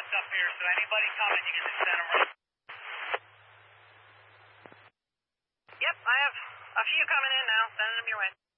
spots up here, so anybody coming, you can just send them right. Yep, I have a few coming in now. Sending them your way.